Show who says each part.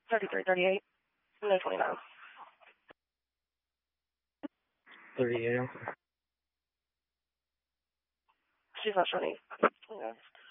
Speaker 1: 33, 38. No, 29.
Speaker 2: 38.
Speaker 1: She's not showing. Yeah.